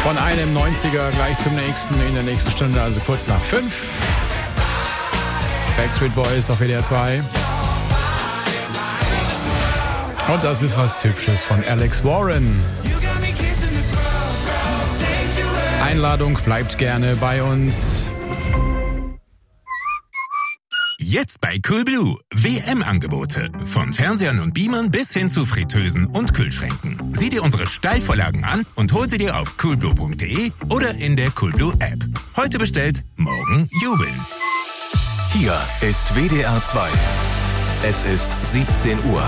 Von einem 90er gleich zum nächsten in der nächsten Stunde, also kurz nach 5. Backstreet Boys auf WDR 2. Und das ist was Hübsches von Alex Warren. Einladung bleibt gerne bei uns. Jetzt bei Coolblue. WM-Angebote. Von Fernsehern und Beamern bis hin zu Fritteusen und Kühlschränken. Sieh dir unsere Steilvorlagen an und hol sie dir auf coolblue.de oder in der Coolblue App. Heute bestellt, morgen jubeln. Hier ist WDR 2. Es ist 17 Uhr.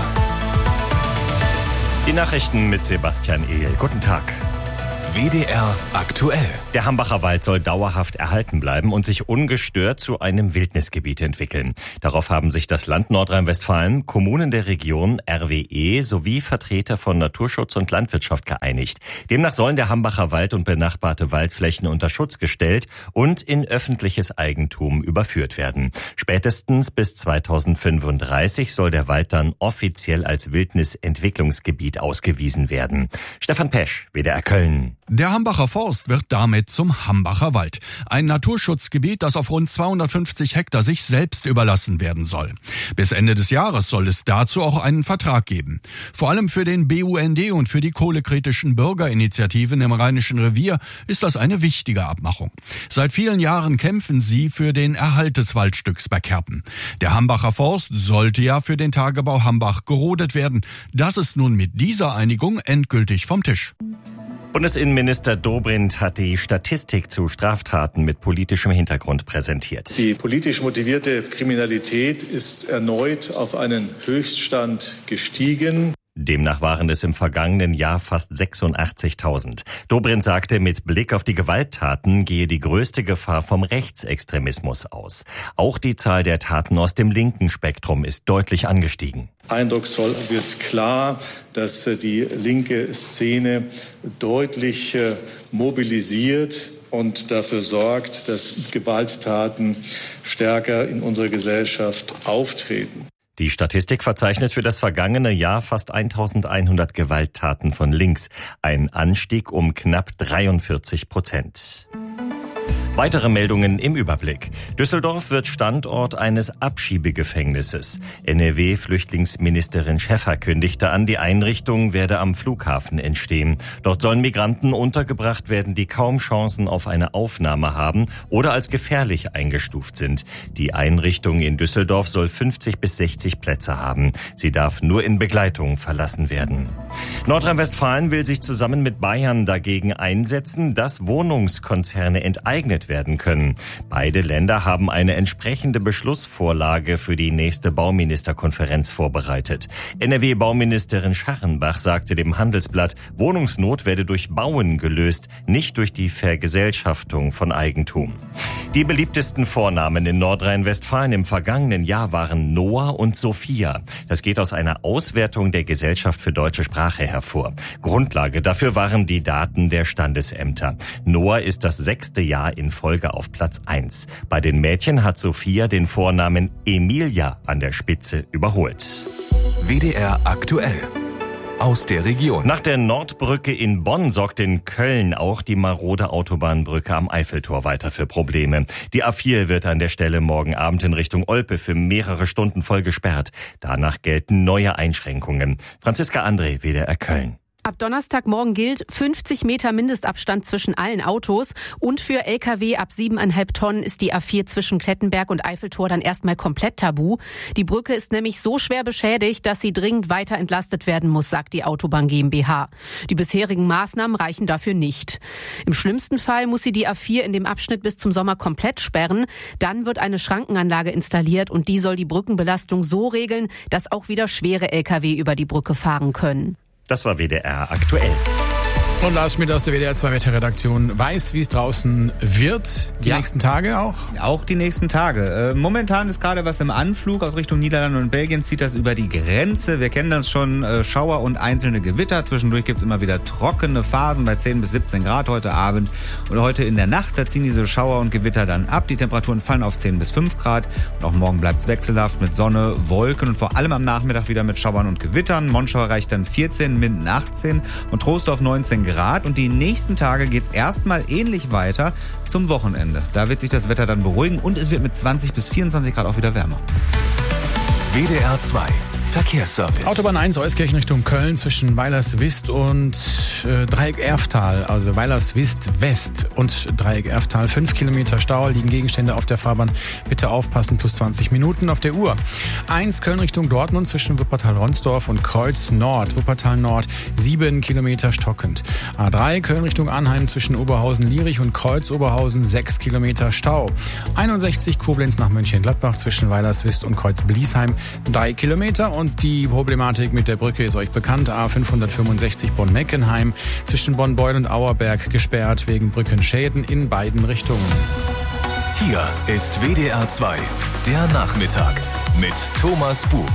Die Nachrichten mit Sebastian Ehl. Guten Tag. WDR aktuell. Der Hambacher Wald soll dauerhaft erhalten bleiben und sich ungestört zu einem Wildnisgebiet entwickeln. Darauf haben sich das Land Nordrhein-Westfalen, Kommunen der Region, RWE sowie Vertreter von Naturschutz und Landwirtschaft geeinigt. Demnach sollen der Hambacher Wald und benachbarte Waldflächen unter Schutz gestellt und in öffentliches Eigentum überführt werden. Spätestens bis 2035 soll der Wald dann offiziell als Wildnisentwicklungsgebiet ausgewiesen werden. Stefan Pesch, WDR Köln. Der Hambacher Forst wird damit zum Hambacher Wald. Ein Naturschutzgebiet, das auf rund 250 Hektar sich selbst überlassen werden soll. Bis Ende des Jahres soll es dazu auch einen Vertrag geben. Vor allem für den BUND und für die kohlekritischen Bürgerinitiativen im Rheinischen Revier ist das eine wichtige Abmachung. Seit vielen Jahren kämpfen sie für den Erhalt des Waldstücks bei Kerpen. Der Hambacher Forst sollte ja für den Tagebau Hambach gerodet werden. Das ist nun mit dieser Einigung endgültig vom Tisch. Bundesinnenminister Dobrindt hat die Statistik zu Straftaten mit politischem Hintergrund präsentiert. Die politisch motivierte Kriminalität ist erneut auf einen Höchststand gestiegen. Demnach waren es im vergangenen Jahr fast 86.000. Dobrindt sagte, mit Blick auf die Gewalttaten gehe die größte Gefahr vom Rechtsextremismus aus. Auch die Zahl der Taten aus dem linken Spektrum ist deutlich angestiegen. Eindrucksvoll wird klar, dass die linke Szene deutlich mobilisiert und dafür sorgt, dass Gewalttaten stärker in unserer Gesellschaft auftreten. Die Statistik verzeichnet für das vergangene Jahr fast 1.100 Gewalttaten von links. Ein Anstieg um knapp 43%. Weitere Meldungen im Überblick. Düsseldorf wird Standort eines Abschiebegefängnisses. NRW-Flüchtlingsministerin Schäffer kündigte an, die Einrichtung werde am Flughafen entstehen. Dort sollen Migranten untergebracht werden, die kaum Chancen auf eine Aufnahme haben oder als gefährlich eingestuft sind. Die Einrichtung in Düsseldorf soll 50 bis 60 Plätze haben. Sie darf nur in Begleitung verlassen werden. Nordrhein-Westfalen will sich zusammen mit Bayern dagegen einsetzen, dass Wohnungskonzerne enteignet werden können. Beide Länder haben eine entsprechende Beschlussvorlage für die nächste Bauministerkonferenz vorbereitet. NRW-Bauministerin Scharrenbach sagte dem Handelsblatt, Wohnungsnot werde durch Bauen gelöst, nicht durch die Vergesellschaftung von Eigentum. Die beliebtesten Vornamen in Nordrhein-Westfalen im vergangenen Jahr waren Noah und Sophia. Das geht aus einer Auswertung der Gesellschaft für deutsche Sprache hervor. Grundlage dafür waren die Daten der Standesämter. Noah ist das 6. Jahr in Folge auf Platz 1. Bei den Mädchen hat Sophia den Vornamen Emilia an der Spitze überholt. WDR aktuell. Aus der Region. Nach der Nordbrücke in Bonn sorgt in Köln auch die marode Autobahnbrücke am Eiffeltor weiter für Probleme. Die A4 wird an der Stelle morgen Abend in Richtung Olpe für mehrere Stunden voll gesperrt. Danach gelten neue Einschränkungen. Franziska André, WDR Köln. Ab Donnerstagmorgen gilt 50 Meter Mindestabstand zwischen allen Autos und für Lkw ab 7,5 Tonnen ist die A4 zwischen Klettenberg und Eiffeltor dann erstmal komplett tabu. Die Brücke ist nämlich so schwer beschädigt, dass sie dringend weiter entlastet werden muss, sagt die Autobahn GmbH. Die bisherigen Maßnahmen reichen dafür nicht. Im schlimmsten Fall muss sie die A4 in dem Abschnitt bis zum Sommer komplett sperren. Dann wird eine Schrankenanlage installiert und die soll die Brückenbelastung so regeln, dass auch wieder schwere Lkw über die Brücke fahren können. Das war WDR aktuell. Und Lars Schmidt aus der WDR 2 Wetterredaktion weiß, wie es draußen wird. Die nächsten Tage auch? Auch die nächsten Tage. Momentan ist gerade was im Anflug. Aus Richtung Niederlande und Belgien zieht das über die Grenze. Wir kennen das schon, Schauer und einzelne Gewitter. Zwischendurch gibt's immer wieder trockene Phasen bei 10 bis 17 Grad heute Abend. Und heute in der Nacht, da ziehen diese Schauer und Gewitter dann ab. Die Temperaturen fallen auf 10 bis 5 Grad. Und auch morgen bleibt's wechselhaft mit Sonne, Wolken und vor allem am Nachmittag wieder mit Schauern und Gewittern. Monschau erreicht dann 14, Minden 18 und Troisdorf 19 Grad und die nächsten Tage geht's erstmal ähnlich weiter zum Wochenende. Da wird sich das Wetter dann beruhigen und es wird mit 20 bis 24 Grad auch wieder wärmer. WDR 2 Verkehrsservice. Autobahn 1 Euskirchen Richtung Köln zwischen Weilerswist und Dreieck Erftal, also Weilerswist West und Dreieck Erftal. 5 Kilometer Stau, liegen Gegenstände auf der Fahrbahn. Bitte aufpassen, plus 20 Minuten auf der Uhr. 1 Köln Richtung Dortmund zwischen Wuppertal-Ronsdorf und Kreuz Nord. Wuppertal Nord 7 Kilometer stockend. A3 Köln Richtung Arnheim zwischen Oberhausen-Lierich und Kreuz Oberhausen 6 Kilometer Stau. 61 Koblenz nach Mönchengladbach zwischen Weilerswist und Kreuz Bliesheim 3 Kilometer. Und die Problematik mit der Brücke ist euch bekannt. A565 Bonn-Meckenheim zwischen Bonn-Beul und Auerberg gesperrt wegen Brückenschäden in beiden Richtungen. Hier ist WDR 2, der Nachmittag mit Thomas Bug.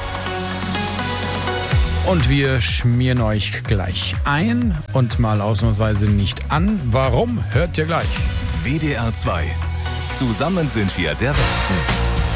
Und wir schmieren euch gleich ein und mal ausnahmsweise nicht an. Warum? Hört ihr gleich. WDR 2. Zusammen sind wir der Westen.